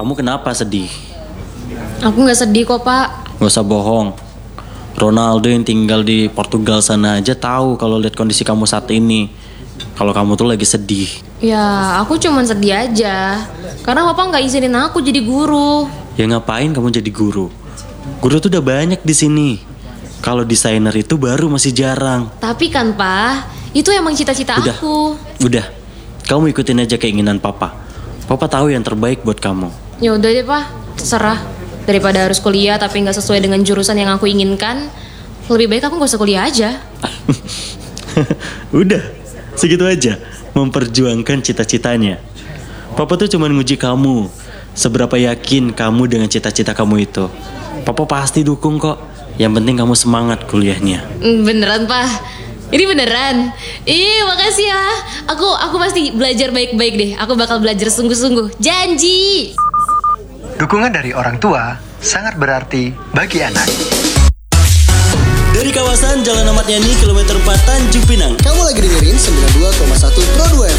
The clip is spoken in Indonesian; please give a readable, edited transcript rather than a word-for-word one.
Kamu kenapa sedih? Aku gak sedih kok, Pak. Gak usah bohong. Ronaldo yang tinggal di Portugal sana aja tahu kalau lihat kondisi kamu saat ini. Kalau kamu tuh lagi sedih. Ya, aku cuman sedih aja. Karena Papa gak izinin aku jadi guru. Ya ngapain kamu jadi guru? Guru tuh udah banyak di sini. Kalau desainer itu baru masih jarang. Tapi kan, Pak, itu emang cita-cita aku. Udah. Kamu ikutin aja keinginan Papa. Papa tahu yang terbaik buat kamu. Ya udah deh, Pak. Terserah. Daripada harus kuliah tapi gak sesuai dengan jurusan yang aku inginkan, lebih baik aku gak usah kuliah aja. Udah, segitu aja. Memperjuangkan cita-citanya. Papa tuh cuma nguji kamu. Seberapa yakin kamu dengan cita-cita kamu itu. Papa pasti dukung kok. Yang penting kamu semangat kuliahnya. Beneran, Pak? Ini beneran? Ih, makasih ya. Aku pasti belajar baik-baik deh. Aku bakal belajar sungguh-sungguh. Janji. Dukungan dari orang tua sangat berarti bagi anak. Dari kawasan Jalan Ahmad Yani, kilometer 4 Tanjung Pinang. Kamu lagi dengerin 92,1 Pro 2